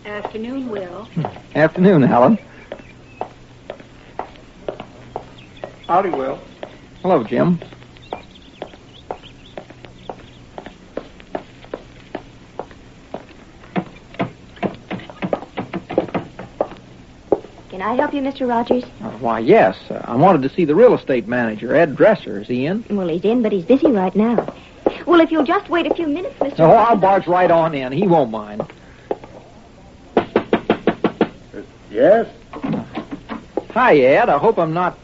Afternoon, Will. Afternoon, Helen. Howdy, Will. Hello, Jim. Can I help you, Mr. Rogers? Why, yes. I wanted to see the real estate manager, Ed Dresser. Is he in? Well, he's in, but he's busy right now. Well, if you'll just wait a few minutes, Mr. Oh, I'll barge right on in. He won't mind. Yes? Hi, Ed. I hope I'm not...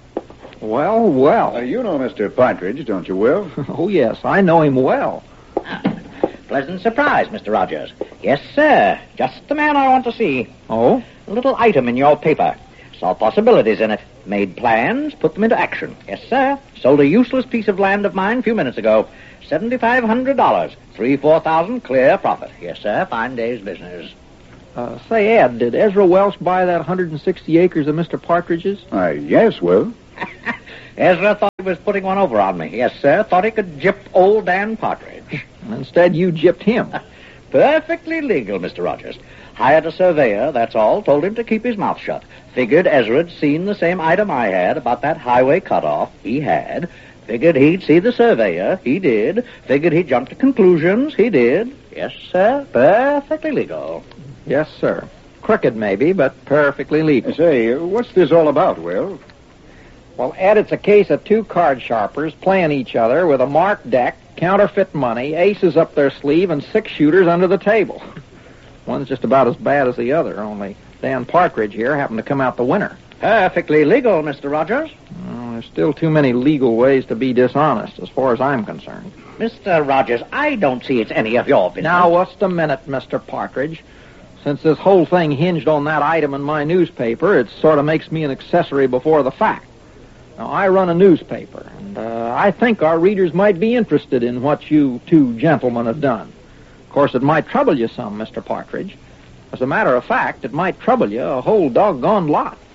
Well. You know Mr. Partridge, don't you, Will? Oh, yes. I know him well. Pleasant surprise, Mr. Rogers. Yes, sir. Just the man I want to see. Oh? A little item in your paper. Saw possibilities in it. Made plans, put them into action. Yes, sir. Sold a useless piece of land of mine a few minutes ago. $7,500. 3,000-4,000 clear profit. Yes, sir. Fine day's business. Say, Ed, did Ezra Welsh buy that 160 acres of Mr. Partridge's? Yes, Will. Ezra thought he was putting one over on me. Yes, sir. Thought he could gyp old Dan Partridge. Instead, you gypped him. Perfectly legal, Mr. Rogers. Hired a surveyor, that's all. Told him to keep his mouth shut. Figured Ezra'd seen the same item I had about that highway cutoff. He had. Figured he'd see the surveyor. He did. Figured he'd jump to conclusions. He did. Yes, sir. Perfectly legal. Yes, sir. Crooked, maybe, but perfectly legal. Say, what's this all about, Will? Well, Ed, it's a case of two card sharpers playing each other with a marked deck, counterfeit money, aces up their sleeve, and 6 shooters under the table. One's just about as bad as the other, only Dan Partridge here happened to come out the winner. Perfectly legal, Mr. Rogers. Well, there's still too many legal ways to be dishonest, as far as I'm concerned. Mr. Rogers, I don't see it's any of your business. Now, what's the minute, Mr. Partridge? Since this whole thing hinged on that item in my newspaper, it sort of makes me an accessory before the fact. Now, I run a newspaper, and I think our readers might be interested in what you two gentlemen have done. Of course, it might trouble you some, Mr. Partridge. As a matter of fact, it might trouble you a whole doggone lot.